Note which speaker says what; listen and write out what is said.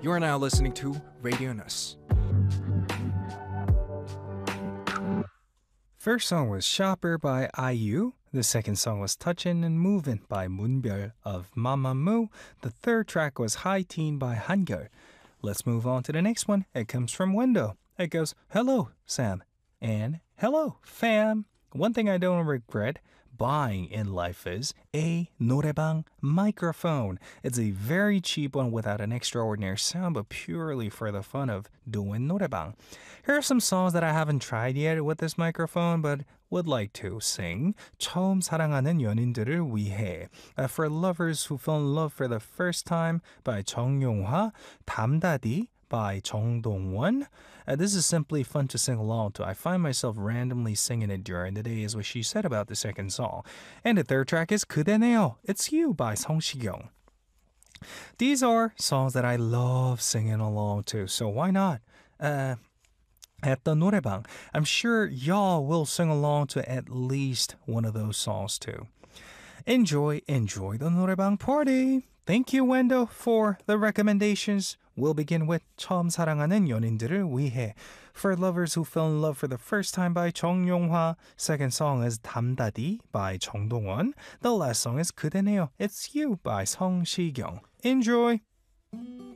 Speaker 1: You are now listening to Radio Nus.
Speaker 2: First song was Shopper by IU. The second song was Touchin' and Movin' by Moonbyul of Mamamoo. The third track was High Teen by Hangul. Let's move on to the next one. It comes from Wendo. It goes, "Hello, Sam." And "Hello, fam." One thing I don't regret buying in life is a 노래방 microphone. It's a very cheap one without an extraordinary sound, but purely for the fun of doing 노래방. Here are some songs that I haven't tried yet with this microphone, but would like to sing. 처음 사랑하는 연인들을 위해. For lovers who fell in love for the first time by 정용화. 담다디 by Chong Dong-won. This is simply fun to sing along to. I find myself randomly singing it during the day, is what she said about the second song. And the third track is 그대네요, It's You by Song Si-kyung. These are songs that I love singing along to, so why not? At the 노래방, I'm sure y'all will sing along to at least one of those songs too. Enjoy the 노래방 party! Thank you, Wendo, for the recommendations. We'll begin with 처음 사랑하는 연인들을 위해. For lovers who fell in love for the first time by 정용화. Second song is 담다디 by Chong Dong-won. The last song is 그대네요, It's You by Song Si-kyung. Enjoy!